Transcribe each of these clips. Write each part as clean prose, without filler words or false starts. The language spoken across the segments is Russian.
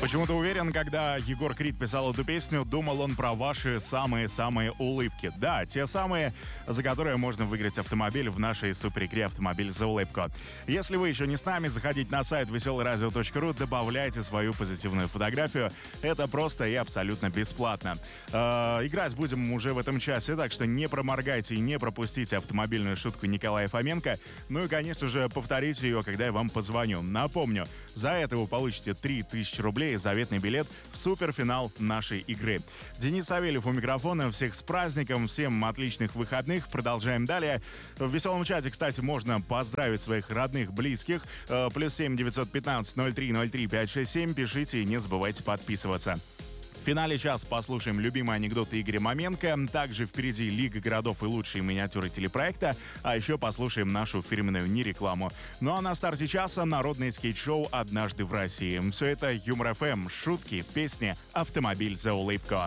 Почему-то уверен, когда Егор Крид писал эту песню, думал он про ваши самые-самые улыбки. Да, те самые, за которые можно выиграть автомобиль в нашей суперигре «Автомобиль за улыбку». Если вы еще не с нами, заходите на сайт veselaradio.ru, добавляйте свою позитивную фотографию. Это просто и абсолютно бесплатно. Играть будем уже в этом часе, так что не проморгайте и не пропустите автомобильную шутку Николая Фоменко. Ну и, конечно же, повторите ее, когда я вам позвоню. Напомню, за это вы получите 3000 рублей, заветный билет в суперфинал нашей игры. Денис Савельев у микрофона. Всех с праздником, всем отличных выходных. Продолжаем далее. В веселом чате, кстати, можно поздравить своих родных, близких. +7 915 03 03 567. Пишите и не забывайте подписываться. В финале час послушаем любимые анекдоты Игоря Маменко. Также впереди Лига городов и лучшие миниатюры телепроекта. А еще послушаем нашу фирменную нерекламу. Ну а на старте часа народное скейт-шоу «Однажды в России». Все это Юмор ФМ, шутки, песни, автомобиль за улыбку.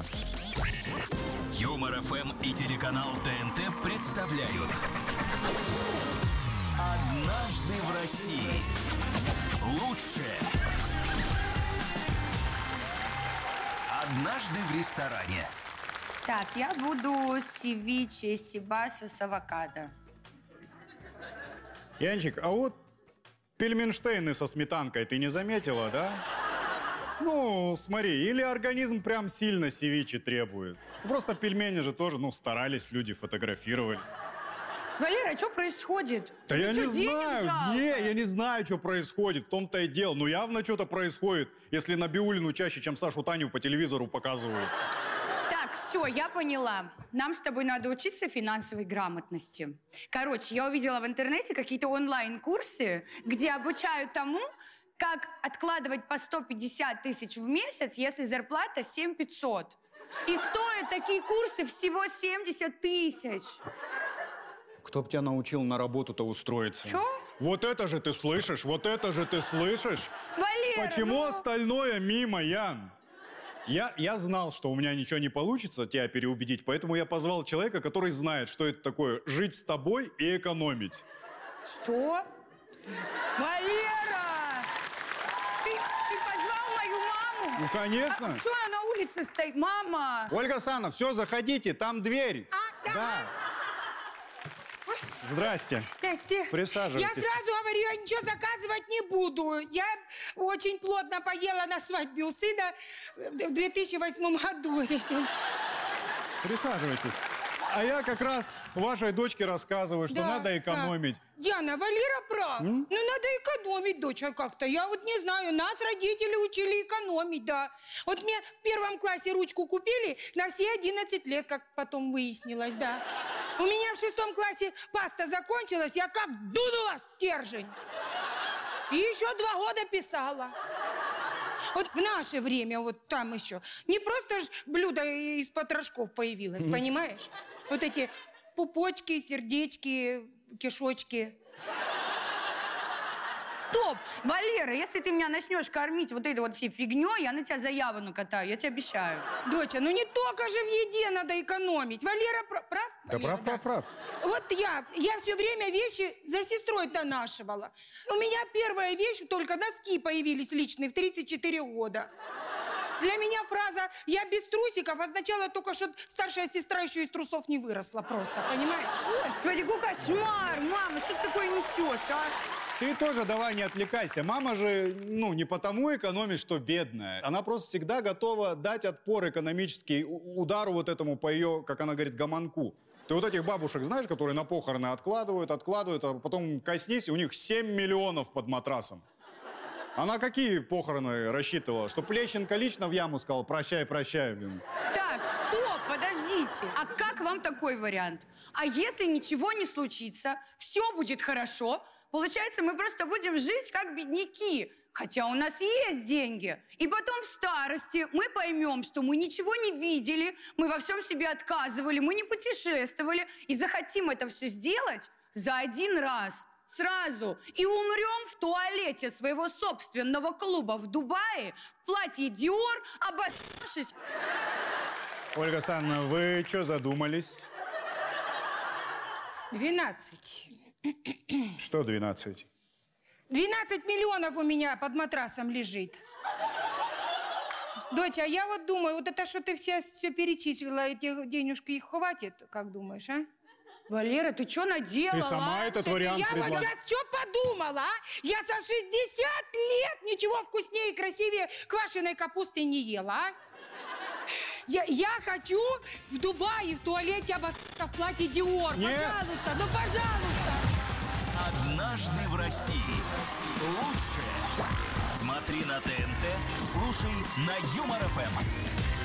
Юмор ФМ и телеканал ТНТ представляют «Однажды в России». Лучшее. Однажды в ресторане. Так, я буду севиче сибаса с авокадо. Янчик, а вот пельменштейны со сметанкой ты не заметила, да? Ну, смотри, или организм прям сильно севиче требует. Просто пельмени же тоже, старались, люди фотографировали. Валера, что происходит? Да Тебе я что, не денег знаю, жалко? я не знаю, что происходит, в том-то и дело. Ну, явно что-то происходит, если Набиуллину чаще, чем Сашу Таню по телевизору показывают. Так, все, я поняла. Нам с тобой надо учиться финансовой грамотности. Короче, я увидела в интернете какие-то онлайн-курсы, где обучают тому, как откладывать по 150 тысяч в месяц, если зарплата 7500. И стоят такие курсы всего 70 тысяч. Кто б тебя научил на работу-то устроиться? Чё? Вот это же ты слышишь, вот это же ты слышишь? Валера, Почему остальное мимо, Ян? Я знал, что у меня ничего не получится тебя переубедить, поэтому я позвал человека, который знает, что это такое жить с тобой и экономить. Что? Валера! Ты позвал мою маму? Ну, конечно. А что она на улице стоит? Мама! Ольга Санна, все, заходите, там дверь. Да. Здрасте. Здрасте. Присаживайтесь. Я сразу говорю, я ничего заказывать не буду. Я очень плотно поела на свадьбе у сына в 2008 году. Присаживайтесь. А я как раз вашей дочке рассказываю, что надо экономить. Да. Яна, Валера прав. Ну, надо экономить, доча, как-то. Я вот не знаю, нас родители учили экономить, да. Вот мне в 1 классе ручку купили на все 11 лет, как потом выяснилось, да. У меня в 6 классе паста закончилась, я как дунула стержень. И еще 2 года писала. Вот в наше время, вот там еще, не просто ж блюдо из потрошков появилось, понимаешь? Вот эти пупочки, сердечки, кишочки. Стоп! Валера, если ты меня начнешь кормить вот этой вот всей фигней, я на тебя заяву накатаю, я тебе обещаю. Доча, ну не только же в еде надо экономить. Валера прав? Да Валера, прав. Вот я все время вещи за сестрой донашивала. У меня первая вещь, только носки появились личные в 34 года. Для меня фраза «я без трусиков» означала только, что старшая сестра еще из трусов не выросла просто, понимаешь? Господи, какой кошмар! Мама, что ты такое несешь, а? Ты тоже давай не отвлекайся. Мама же, не потому экономит, что бедная. Она просто всегда готова дать отпор экономический удару вот этому по ее, как она говорит, гомонку. Ты вот этих бабушек знаешь, которые на похороны откладывают, а потом коснись, и у них 7 миллионов под матрасом. Она какие похороны рассчитывала? Что Плещенко лично в яму сказал «прощай, прощай», блин. Так, стоп, подождите. А как вам такой вариант? А если ничего не случится, все будет хорошо, получается, мы просто будем жить как бедняки. Хотя у нас есть деньги. И потом в старости мы поймем, что мы ничего не видели, мы во всем себе отказывали, мы не путешествовали. И захотим это все сделать за один раз. Сразу. И умрем в туалете своего собственного клуба в Дубае, в платье Диор, обоссавшись. Ольга Санна, вы что задумались? 12. Что 12? 12 миллионов у меня под матрасом лежит. Доча, а я вот думаю, вот это, что ты все перечислила, этих денежки, их хватит, как думаешь, а? Валера, ты что наделала? Ты сама этот вариант Я вот предлагаешь. сейчас что подумала, а? Я за 60 лет ничего вкуснее и красивее квашеной капусты не ела, а? Я хочу в Дубае в туалете обосраться в платье Диор. Нет. Пожалуйста, ну пожалуйста. «Однажды в России». Лучшее. Смотри на ТНТ, слушай на Юмор ФМ.